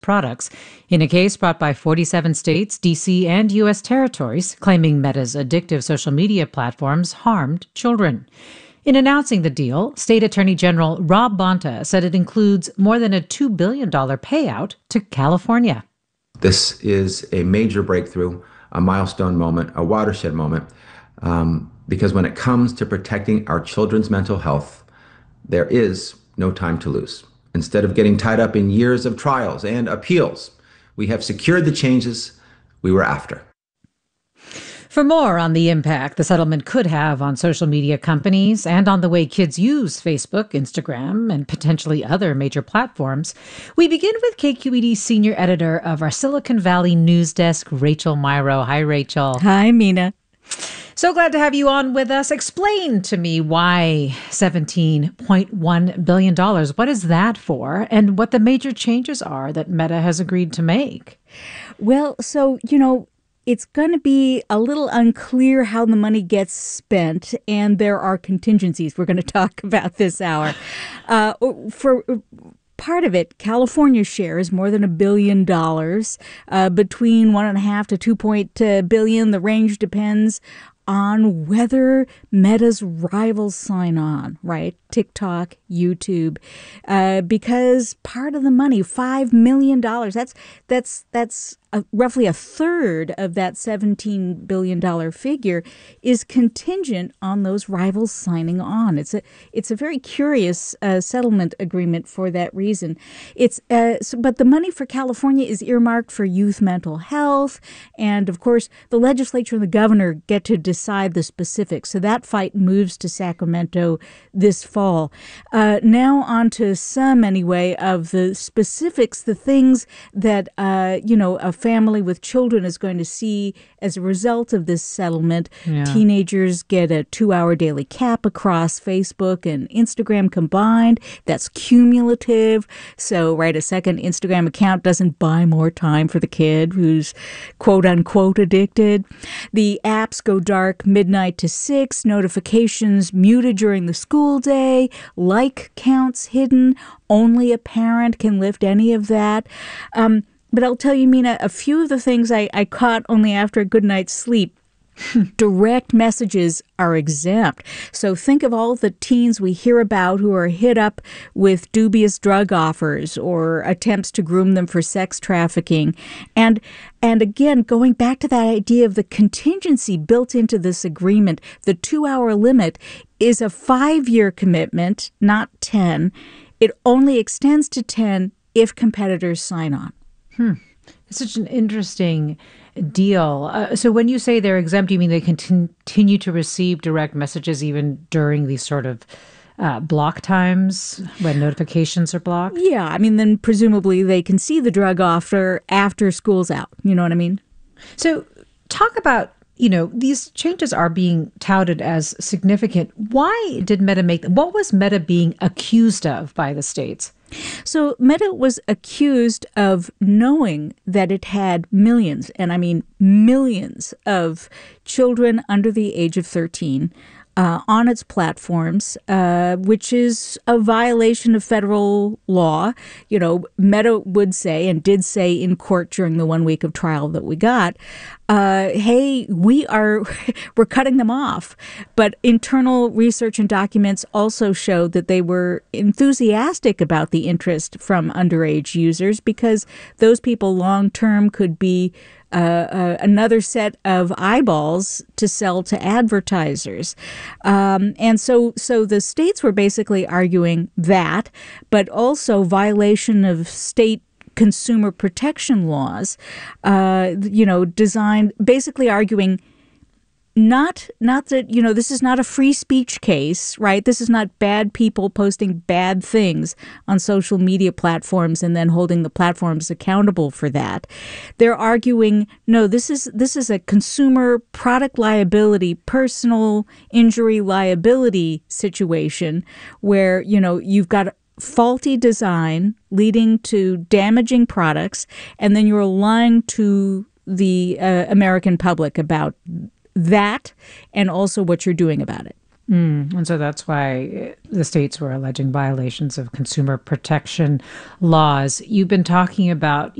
products in a case brought by 47 states, D.C., and U.S. territories, claiming Meta's addictive social media platforms harmed children. In announcing the deal, State Attorney General Rob Bonta said it includes more than a $2 billion payout to California. This is a major breakthrough, a milestone moment, a watershed moment, because when it comes to protecting our children's mental health, there is no time to lose. Instead of getting tied up in years of trials and appeals, we have secured the changes we were after. For more on the impact the settlement could have on social media companies and on the way kids use Facebook, Instagram, and potentially other major platforms, we begin with KQED senior editor of our Silicon Valley news desk, Rachel Myrow. Hi, Rachel. Hi, Mina. So glad to have you on with us. Explain to me why $17.1 billion. What is that for? And what the major changes are that Meta has agreed to make? Well, so, it's going to be a little unclear how the money gets spent, and there are contingencies we're going to talk about this hour. For part of it, California's share is more than $1 billion, between 1.5 to 2 billion. The range depends on whether Meta's rivals sign on, right? TikTok, YouTube, because part of the money, $5 million, that's roughly a third of that $17 billion figure, is contingent on those rivals signing on. It's a very curious settlement agreement for that reason. But the money for California is earmarked for youth mental health, and of course the legislature and the governor get to decide the specifics. So that fight moves to Sacramento this fall. Now on to some, anyway, of the specifics, the things that, a family with children is going to see as a result of this settlement. Yeah. Teenagers get a 2-hour daily cap across Facebook and Instagram combined. That's cumulative. So, right, a second Instagram account doesn't buy more time for the kid who's quote unquote addicted. The apps go dark midnight to 6, notifications muted during the school day, like counts hidden. Only a parent can lift any of that. But I'll tell you, Mina, a few of the things I caught only after a good night's sleep. Direct messages are exempt. So think of all the teens we hear about who are hit up with dubious drug offers or attempts to groom them for sex trafficking. And again, going back to that idea of the contingency built into this agreement, the 2-hour limit is a 5-year commitment, not 10. It only extends to 10 if competitors sign on. It's such an interesting deal. So when you say they're exempt, you mean they continue to receive direct messages even during these sort of block times when notifications are blocked? Yeah, I mean, then presumably they can see the drug offer after school's out. You know what I mean? So talk about, these changes are being touted as significant. Why did Meta make them? What was Meta being accused of by the states? So Meta was accused of knowing that it had millions, and I mean millions, of children under the age of 13 on its platforms, which is a violation of federal law. Meta would say, and did say in court during the 1 week of trial that we got, hey, we're cutting them off. But internal research and documents also showed that they were enthusiastic about the interest from underage users because those people long-term could be another set of eyeballs to sell to advertisers. And so the states were basically arguing that, but also violation of state consumer protection laws, designed, basically arguing not that, this is not a free speech case, right? This is not bad people posting bad things on social media platforms and then holding the platforms accountable for that. They're arguing, no, this is a consumer product liability, personal injury liability situation where, you've got faulty design leading to damaging products, and then you're lying to the American public about that and also what you're doing about it. And so that's why the states were alleging violations of consumer protection laws. You've been talking about